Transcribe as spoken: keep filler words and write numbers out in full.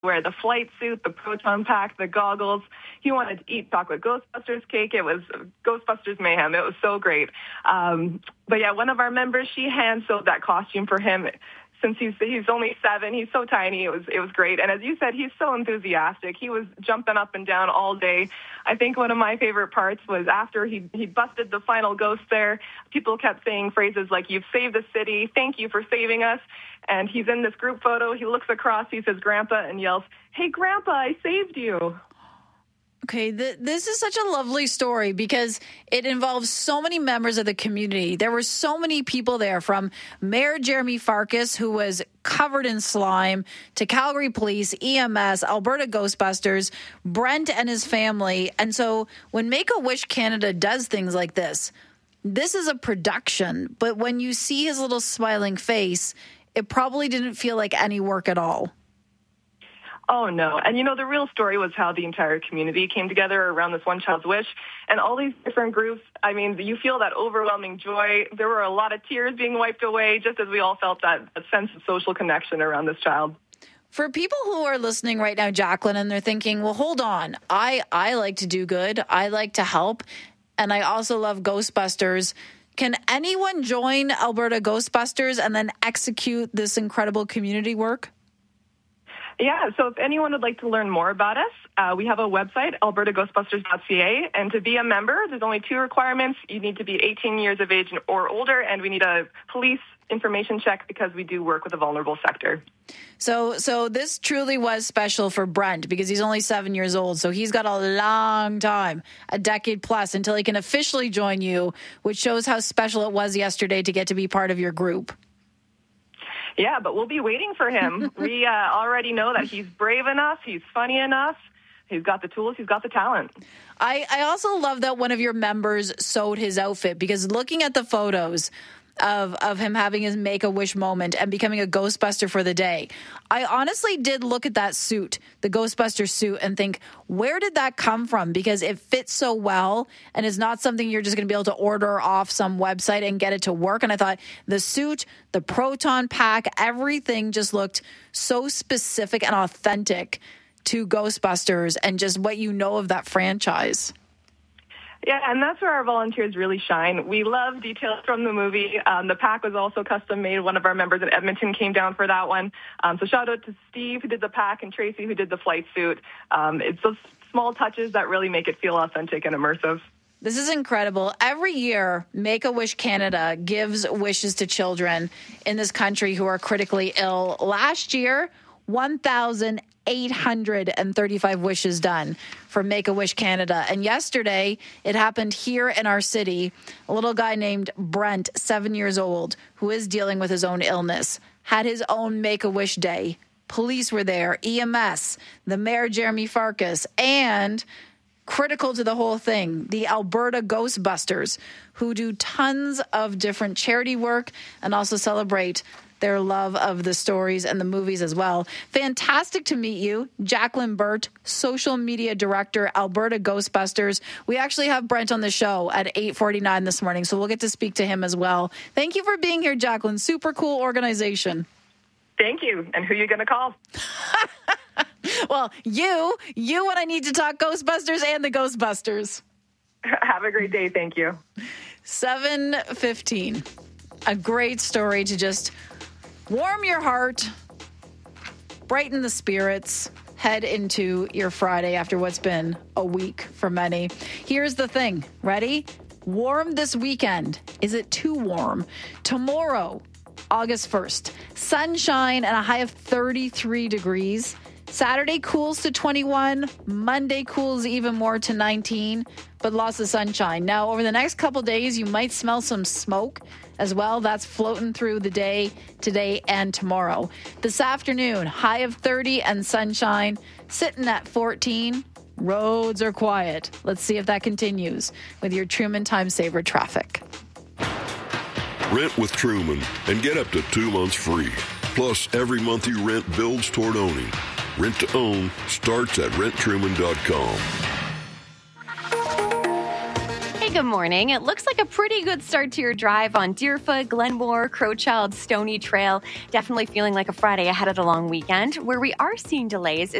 wear the flight suit, the proton pack, the goggles. He wanted to eat chocolate Ghostbusters cake. It was Ghostbusters mayhem. It was so great. Um, but yeah, one of our members, she hand sewed that costume for him. Since he's he's only seven, he's so tiny. It was it was great. And as you said, he's so enthusiastic. He was jumping up and down all day. I think one of my favorite parts was after he he busted the final ghost there, people kept saying phrases like, "You've saved the city. Thank you for saving us." And he's in this group photo. He looks across, he says, "Grandpa," and yells, "Hey, Grandpa, I saved you." Okay, th- this is such a lovely story because it involves so many members of the community. There were so many people there, from Mayor Jeremy Farkas, who was covered in slime, to Calgary Police, E M S, Alberta Ghostbusters, Brent and his family. And so when Make-A-Wish Canada does things like this, this is a production. But when you see his little smiling face, it probably didn't feel like any work at all. Oh, no. And, you know, the real story was how the entire community came together around this one child's wish. And all these different groups, I mean, you feel that overwhelming joy. There were a lot of tears being wiped away, just as we all felt that, that sense of social connection around this child. For people who are listening right now, Jacqueline, and they're thinking, well, hold on. I, I like to do good. I like to help. And I also love Ghostbusters. Can anyone join Alberta Ghostbusters and then execute this incredible community work? Yeah, so if anyone would like to learn more about us, uh, we have a website, alberta ghostbusters dot c a, and to be a member, there's only two requirements. You need to be eighteen years of age or older, and we need a police information check because we do work with a vulnerable sector. So so this truly was special for Brent because he's only seven years old, so he's got a long time, a decade plus, until he can officially join you, which shows how special it was yesterday to get to be part of your group. Yeah, but we'll be waiting for him. We uh, already know that he's brave enough, he's funny enough, he's got the tools, he's got the talent. I, I also love that one of your members sewed his outfit, because looking at the photos of of him having his Make-A-Wish moment and becoming a Ghostbuster for the day, I honestly did look at that suit, the Ghostbuster suit, and think, where did that come from? Because it fits so well and is not something you're just going to be able to order off some website and get it to work. And I thought the suit, the proton pack, everything just looked so specific and authentic to Ghostbusters and just what you know of that franchise. Yeah, and that's where our volunteers really shine. We love details from the movie. Um, the pack was also custom made. One of our members in Edmonton came down for that one. Um, so shout out to Steve, who did the pack, and Tracy, who did the flight suit. Um, it's those small touches that really make it feel authentic and immersive. This is incredible. Every year, Make-A-Wish Canada gives wishes to children in this country who are critically ill. Last year, one thousand eight hundred thirty-five wishes done for Make-A-Wish Canada. And yesterday, it happened here in our city. A little guy named Brent, seven years old, who is dealing with his own illness, had his own Make-A-Wish day. Police were there, E M S, the mayor, Jeremy Farkas, and critical to the whole thing, the Alberta Ghostbusters, who do tons of different charity work and also celebrate their love of the stories and the movies as well. Fantastic to meet you. Jacqueline Burt, Social Media Director, Alberta Ghostbusters. We actually have Brent on the show at eight forty-nine this morning, so we'll get to speak to him as well. Thank you for being here, Jacqueline. Super cool organization. Thank you. And who are you going to call? Well, you. You when I need to talk Ghostbusters and the Ghostbusters. Have a great day. Thank you. seven fifteen. A great story to just warm your heart, brighten the spirits, head into your Friday after what's been a week for many. Here's the thing. Ready? Warm this weekend. Is it too warm? Tomorrow, August first, sunshine and a high of thirty-three degrees. Saturday cools to twenty-one. Monday cools even more to nineteen, but lots of sunshine. Now, over the next couple days, you might smell some smoke as well. That's floating through the day today and tomorrow. This afternoon, high of thirty and sunshine, sitting at fourteen. Roads are quiet. Let's see if that continues with your Truman Time Saver traffic. Rent with Truman and get up to two months free. Plus, every month you rent builds toward owning. Rent to own starts at rent truman dot com. good morning. It looks like a pretty good start to your drive on Deerfoot, Glenmore, Crowchild, Stony Trail. Definitely feeling like a Friday ahead of the long weekend. Where we are seeing delays